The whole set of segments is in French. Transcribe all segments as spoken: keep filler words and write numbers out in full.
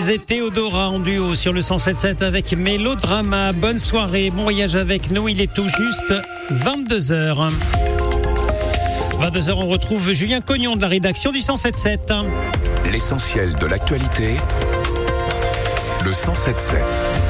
et Théodora en duo sur le cent sept sept avec Mélodrama. Bonne soirée, bon voyage avec nous. Il est tout juste vingt-deux heures. vingt-deux heures, on retrouve Julien Cognon de la rédaction du cent sept sept. L'essentiel de l'actualité, le cent sept sept.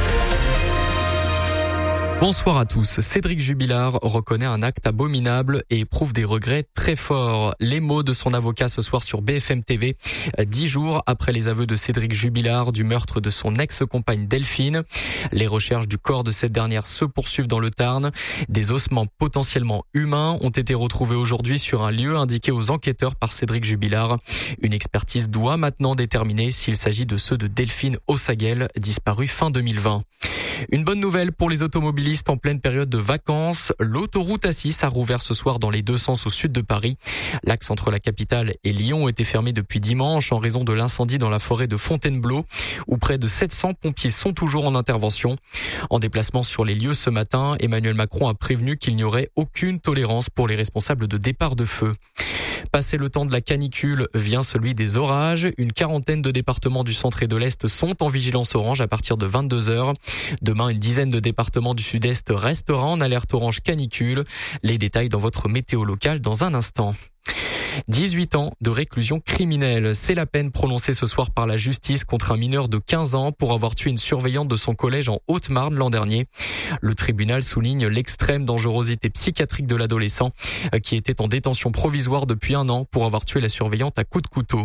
Bonsoir à tous. Cédric Jubilard reconnaît un acte abominable et éprouve des regrets très forts. Les mots de son avocat ce soir sur B F M T V, dix jours après les aveux de Cédric Jubilard du meurtre de son ex-compagne Delphine. Les recherches du corps de cette dernière se poursuivent dans le Tarn. Des ossements potentiellement humains ont été retrouvés aujourd'hui sur un lieu indiqué aux enquêteurs par Cédric Jubilard. Une expertise doit maintenant déterminer s'il s'agit de ceux de Delphine Ossaguel, disparue fin deux mille vingt. Une bonne nouvelle pour les automobilistes en pleine période de vacances. L'autoroute A six a rouvert ce soir dans les deux sens au sud de Paris. L'axe entre la capitale et Lyon était fermé depuis dimanche en raison de l'incendie dans la forêt de Fontainebleau, où près de sept cents pompiers sont toujours en intervention. En déplacement sur les lieux ce matin, Emmanuel Macron a prévenu qu'il n'y aurait aucune tolérance pour les responsables de départ de feu. Passé le temps de la canicule, vient celui des orages. Une quarantaine de départements du centre et de l'Est sont en vigilance orange à partir de vingt-deux heures. Demain, une dizaine de départements du Sud-Est restera en alerte orange canicule. Les détails dans votre météo locale dans un instant. dix-huit ans de réclusion criminelle. C'est la peine prononcée ce soir par la justice contre un mineur de quinze ans pour avoir tué une surveillante de son collège en Haute-Marne l'an dernier. Le tribunal souligne l'extrême dangerosité psychiatrique de l'adolescent qui était en détention provisoire depuis un an pour avoir tué la surveillante à coups de couteau.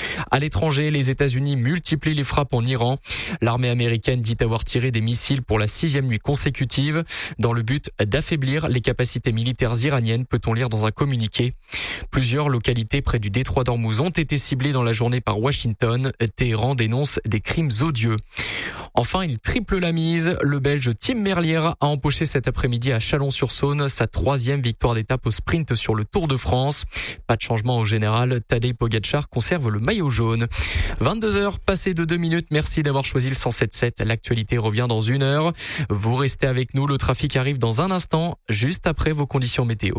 À l'étranger, les États-Unis multiplient les frappes en Iran. L'armée américaine dit avoir tiré des missiles pour la sixième nuit consécutive dans le but d'affaiblir les capacités militaires iraniennes, peut-on lire dans un communiqué. Plusieurs localités près du détroit d'Ormuz ont été ciblées dans la journée par Washington. Téhéran dénonce des crimes odieux. Enfin, il triple la mise. Le Belge Tim Merlier a empoché cet après-midi à Chalon-sur-Saône sa troisième victoire d'étape au sprint sur le Tour de France. Pas de changement au général. Tadej Pogačar conserve le maillot jaune. vingt-deux heures passées de deux minutes. Merci d'avoir choisi le cent sept sept. L'actualité revient dans une heure. Vous restez avec nous. Le trafic arrive dans un instant, juste après vos conditions météo.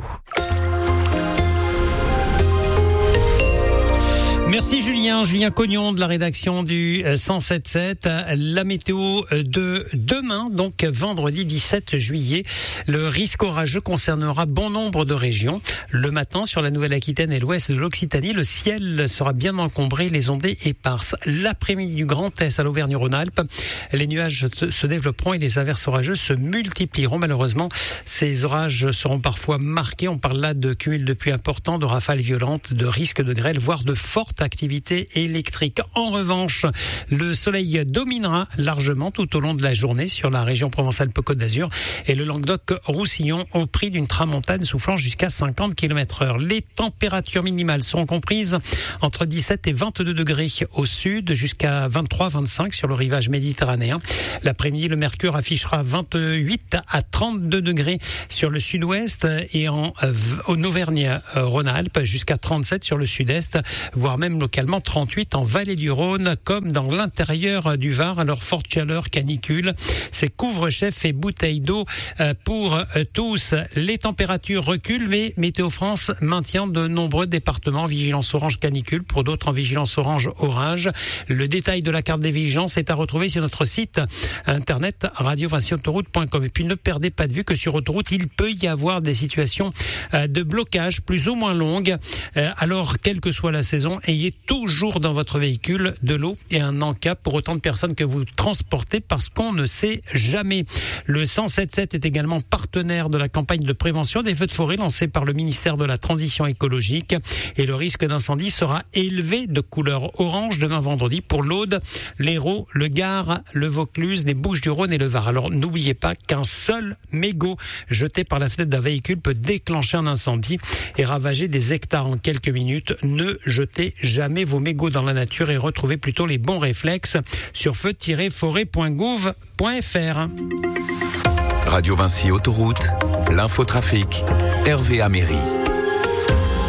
Merci Julien, Julien Cognon de la rédaction du cent sept sept. La météo de demain, donc vendredi dix-sept juillet. Le risque orageux concernera bon nombre de régions. Le matin, sur la Nouvelle-Aquitaine et l'ouest de l'Occitanie, le ciel sera bien encombré, les ondées éparses. L'après-midi du Grand Est à l'Auvergne-Rhône-Alpes, les nuages se développeront et les averses orageuses se multiplieront. Malheureusement, ces orages seront parfois marqués. On parle là de cumul de pluie importants, de rafales violentes, de risques de grêle, voire de fortes activité électrique. En revanche, le soleil dominera largement tout au long de la journée sur la région Provence-Alpes-Côte d'Azur et le Languedoc-Roussillon au prix d'une tramontane soufflant jusqu'à cinquante kilomètres heure. Les températures minimales seront comprises entre dix-sept et vingt-deux degrés au sud, jusqu'à vingt-trois à vingt-cinq sur le rivage méditerranéen. L'après-midi, le mercure affichera vingt-huit à trente-deux degrés sur le sud-ouest et en, en Auvergne-Rhône-Alpes jusqu'à trente-sept sur le sud-est, voire même localement trente-huit en vallée du Rhône comme dans l'intérieur du Var. Alors forte chaleur, canicule, c'est couvre-chef et bouteille d'eau pour tous. Les températures reculent, mais Météo France maintient de nombreux départements en vigilance orange canicule, pour d'autres en vigilance orange orage. Le détail de la carte des vigilances est à retrouver sur notre site internet radio vinci autoroute point com. Et puis ne perdez pas de vue que sur autoroute, il peut y avoir des situations de blocage plus ou moins longues. Alors, quelle que soit la saison, ayez toujours dans votre véhicule de l'eau et un encas pour autant de personnes que vous transportez, parce qu'on ne sait jamais. Le cent sept sept est également partenaire de la campagne de prévention des feux de forêt lancée par le ministère de la Transition écologique, et le risque d'incendie sera élevé de couleur orange demain vendredi pour l'Aude, l'Hérault, le Gard, le Vaucluse, les Bouches-du-Rhône et le Var. Alors n'oubliez pas qu'un seul mégot jeté par la fenêtre d'un véhicule peut déclencher un incendie et ravager des hectares en quelques minutes. Ne jetez jamais vos mégots dans la nature et retrouvez plutôt les bons réflexes sur feu tiret forêt point gouv point f r. Radio Vinci Autoroute, l'infotrafic, Hervé Améry.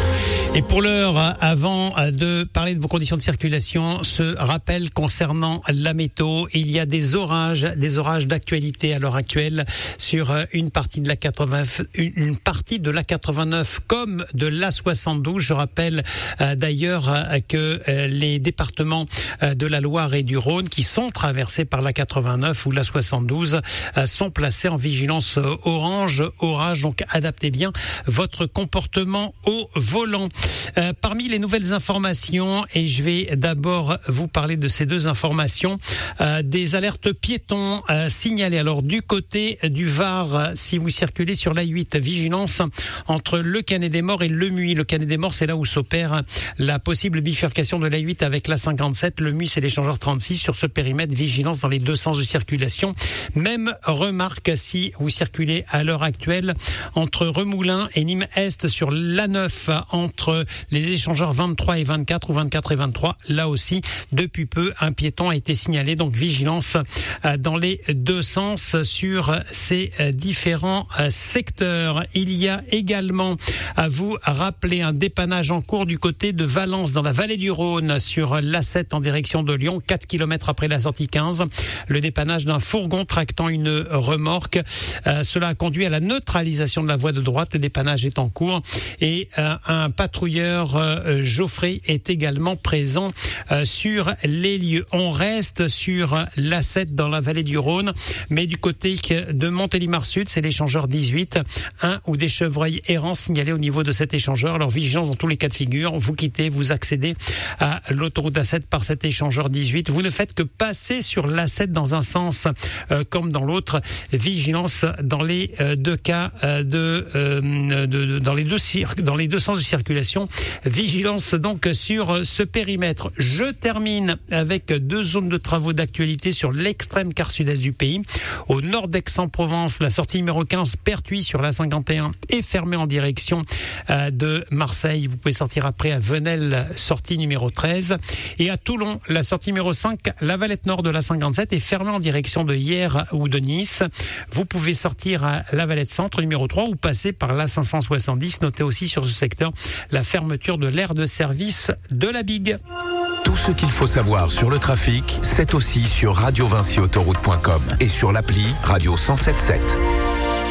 Et pour l'heure, avant de parler de vos conditions de circulation, ce rappel concernant la météo, il y a des orages, des orages d'actualité à l'heure actuelle sur une partie de la quatre-vingts, une partie de la quatre-vingt-neuf comme de la soixante-douze. Je rappelle euh, d'ailleurs euh, que euh, les départements euh, de la Loire et du Rhône qui sont traversés par la quatre-vingt-neuf ou la soixante-douze euh, sont placés en vigilance euh, orange, orage. Donc adaptez bien votre comportement au volant. Euh, parmi les nouvelles informations, et je vais d'abord vous parler de ces deux informations, euh, des alertes piétons euh, signalées. Alors du côté du Var, euh, si vous circulez sur l'A huit, vigilance entre le Canet-des-Morts et le Muy. Le Canet-des-Morts, c'est là où s'opère la possible bifurcation de l'A huit avec la cinquante-sept. Le Muy, c'est l'échangeur trente-six. Sur ce périmètre, vigilance dans les deux sens de circulation. Même remarque si vous circulez à l'heure actuelle entre Remoulins et Nîmes-Est sur l'A neuf, entre les échangeurs vingt-trois et vingt-quatre ou vingt-quatre et vingt-trois. Là aussi, depuis peu, un piéton a été signalé. Donc vigilance dans les deux sens sur ces différents secteurs. Il y a également à vous rappeler un dépannage en cours du côté de Valence dans la vallée du Rhône sur l'A sept en direction de Lyon, quatre kilomètres après la sortie quinze. Le dépannage d'un fourgon tractant une remorque. Euh, cela a conduit à la neutralisation de la voie de droite. Le dépannage est en cours et euh, un patrouilleur euh, Geoffrey est également présent euh, sur les lieux. On reste sur l'A sept dans la vallée du Rhône, mais du côté de Montélimar Sud, c'est l'échangeur dix-huit. Un ou des chevreuils errants signalés au niveau de cet échangeur. Alors vigilance dans tous les cas de figure. Vous quittez, vous accédez à l'autoroute A sept par cet échangeur dix-huit. Vous ne faites que passer sur l'A sept dans un sens euh, comme dans l'autre. Vigilance dans les euh, deux cas euh, de, euh, de, de dans les deux cir- dans les deux sens de circulation. Vigilance donc sur ce périmètre. Je termine avec deux zones de travaux d'actualité sur l'extrême quart sud-est du pays. Au nord d'Aix-en-Provence, la sortie numéro quinze Pertuis sur la cinquante et un est fermée en direction euh, de Marseille. Vous pouvez sortir après à Venelle, sortie numéro treize. Et à Toulon, la sortie numéro cinq, la Valette Nord de la cinquante-sept est fermée en direction de Hyères ou de Nice. Vous pouvez sortir à la Valette Centre numéro trois ou passer par la cinq cent soixante-dix. Notez aussi sur ce secteur la fermeture de l'aire de service de la Bigue. Tout ce qu'il faut savoir sur le trafic, c'est aussi sur radio vinci autoroute point com et sur l'appli Radio cent soixante-dix-sept.